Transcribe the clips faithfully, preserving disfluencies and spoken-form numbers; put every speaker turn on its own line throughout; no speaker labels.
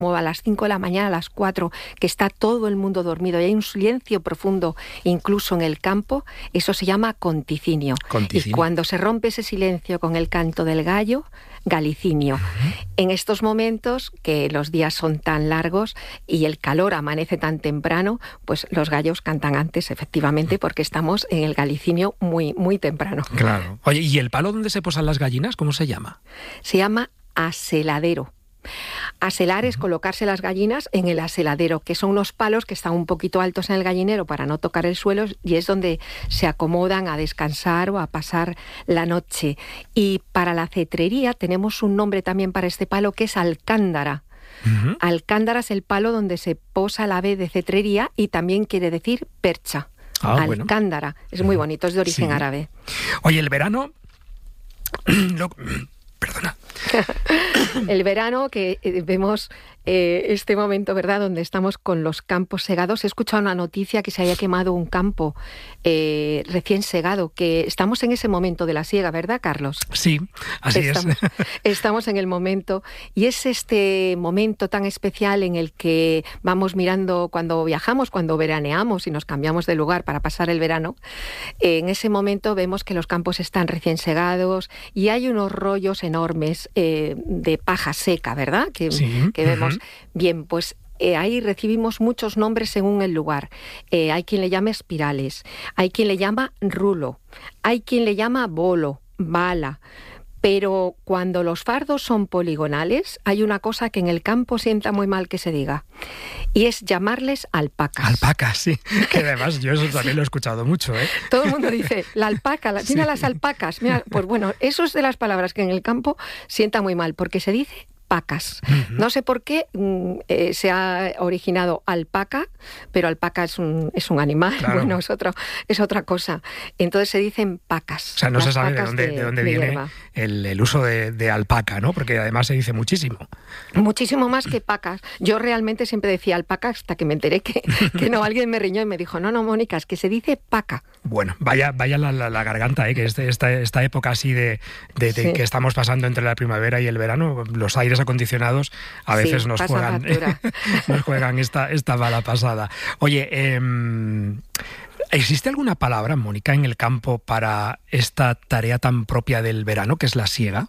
como a las cinco de la mañana, a las cuatro, que está todo el mundo dormido y hay un silencio profundo incluso en el campo, eso se llama conticinio.
Conticinio.
Y cuando se rompe ese silencio con el canto del gallo, galicinio. Uh-huh. En estos momentos que los días son tan largos y el calor amanece tan temprano, pues los gallos cantan antes, efectivamente, porque estamos en el galicinio muy, muy temprano.
Claro. Oye, ¿y el palo donde se posan las gallinas, cómo se llama?
Se llama aseladero. Aselar es colocarse las gallinas en el aseladero, que son unos palos que están un poquito altos en el gallinero para no tocar el suelo, y es donde se acomodan a descansar o a pasar la noche. Y para la cetrería tenemos un nombre también para este palo, que es alcándara. Uh-huh. Alcándara es el palo donde se posa el ave de cetrería y también quiere decir percha.
Ah,
alcándara.
Bueno.
Es muy bonito, es de origen
sí.
árabe.
Oye, el verano... Lo... Perdona.
El verano, que eh, vemos eh, este momento, ¿verdad?, donde estamos con los campos segados. He escuchado una noticia que se haya quemado un campo eh, recién segado, que estamos en ese momento de la siega, ¿verdad, Carlos?
Sí, así
estamos,
es.
Estamos en el momento, y es este momento tan especial en el que vamos mirando cuando viajamos, cuando veraneamos y nos cambiamos de lugar para pasar el verano. Eh, en ese momento vemos que los campos están recién segados y hay unos rollos enormes eh, de paja seca, ¿verdad? Que,
sí.
que vemos.
Uh-huh.
Bien, pues eh, ahí recibimos muchos nombres según el lugar. Eh, hay quien le llama espirales, hay quien le llama rulo, hay quien le llama bolo, bala. Pero cuando los fardos son poligonales, hay una cosa que en el campo sienta muy mal que se diga, y es llamarles alpacas.
Alpacas, sí. Que además yo eso también lo he escuchado mucho, ¿eh?
Todo el mundo dice, la alpaca, la, mira sí. las alpacas. Mira, pues bueno, eso es de las palabras que en el campo sienta muy mal, porque se dice pacas. Uh-huh. No sé por qué eh, se ha originado alpaca, pero alpaca es un, es un animal, claro. Bueno, es, otro, es otra cosa. Entonces se dicen pacas.
O sea, no se sabe de dónde, de, de dónde de viene el, el uso de, de alpaca, ¿no? Porque además se dice muchísimo.
Muchísimo más que pacas. Yo realmente siempre decía alpaca hasta que me enteré que, que no, alguien me riñó y me dijo, no, no, Mónica, es que se dice paca.
Bueno, vaya, vaya la, la, la garganta, ¿eh? Que este, esta, esta época así de, de, de sí. que estamos pasando entre la primavera y el verano, los aires acondicionados a veces sí, nos juegan nos juegan esta, esta mala pasada. Oye, eh, ¿existe alguna palabra, Mónica, en el campo para esta tarea tan propia del verano, que es la siega?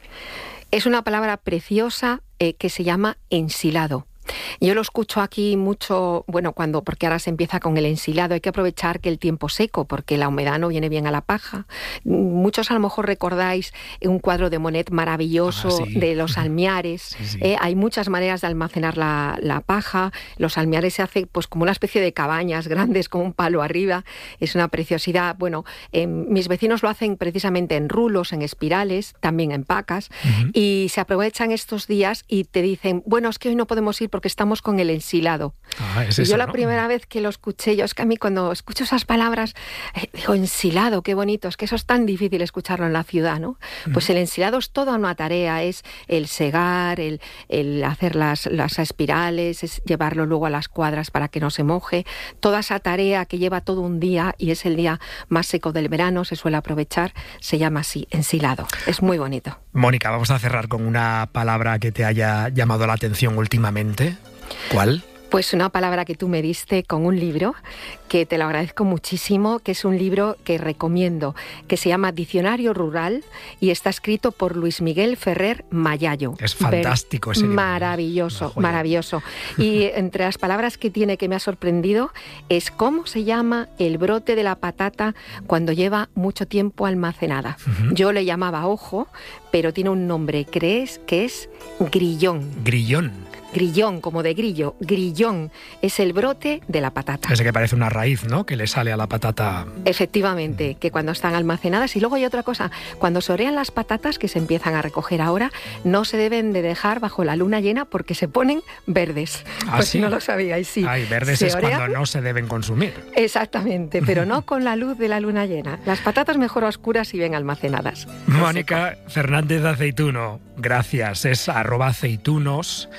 Es una palabra preciosa eh, que se llama ensilado. Yo lo escucho aquí mucho, bueno, cuando porque ahora se empieza con el ensilado, hay que aprovechar que el tiempo seco, porque la humedad no viene bien a la paja. Muchos a lo mejor recordáis un cuadro de Monet maravilloso ah, sí. de los almiares. Sí, sí. Eh, hay muchas maneras de almacenar la, la paja. Los almiares se hace pues como una especie de cabañas grandes con un palo arriba. Es una preciosidad. Bueno, eh, mis vecinos lo hacen precisamente en rulos, en espirales, también en pacas, uh-huh. y se aprovechan estos días y te dicen, bueno, es que hoy no podemos ir porque estamos con el ensilado.
Ah, es
y
eso,
yo la
¿no?
primera vez que lo escuché, yo es que a mí cuando escucho esas palabras, eh, digo, ensilado, qué bonito, es que eso es tan difícil escucharlo en la ciudad, ¿no? Mm. Pues el ensilado es toda una tarea, es el segar, el, el hacer las, las espirales, es llevarlo luego a las cuadras para que no se moje, toda esa tarea que lleva todo un día y es el día más seco del verano, se suele aprovechar, se llama así, ensilado. Es muy bonito.
Mónica, vamos a cerrar con una palabra que te haya llamado la atención últimamente. ¿Cuál?
Pues una palabra que tú me diste con un libro, que te lo agradezco muchísimo, que es un libro que recomiendo, que se llama Diccionario Rural y está escrito por Luis Miguel Ferrer Mayayo.
Es fantástico ese libro.
Maravilloso, maravilloso. Y entre las palabras que tiene que me ha sorprendido es cómo se llama el brote de la patata cuando lleva mucho tiempo almacenada. Uh-huh. Yo le llamaba ojo, pero tiene un nombre, ¿crees? Que es grillón.
Grillón.
Grillón, como de grillo. Grillón es el brote de la patata.
Ese que parece una raíz, ¿no? Que le sale a la patata.
Efectivamente, que cuando están almacenadas. Y luego hay otra cosa, cuando se orean las patatas, que se empiezan a recoger ahora, no se deben de dejar bajo la luna llena porque se ponen verdes.
¿Ah,
pues
sí?
No lo sabíais, sí.
Ay, verdes
se
es
orean...
cuando no se deben consumir.
Exactamente, pero no con la luz de la luna llena. Las patatas mejor oscuras y bien almacenadas.
Mónica Fernández Aceituno, gracias. Es arroba aceitunos en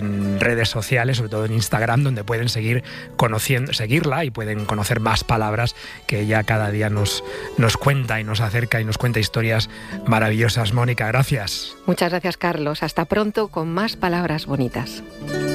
en redes sociales, sobre todo en Instagram, donde pueden seguir conociendo, seguirla y pueden conocer más palabras que ella cada día nos, nos cuenta y nos acerca y nos cuenta historias maravillosas. Mónica, gracias.
Muchas gracias, Carlos. Hasta pronto con más palabras bonitas.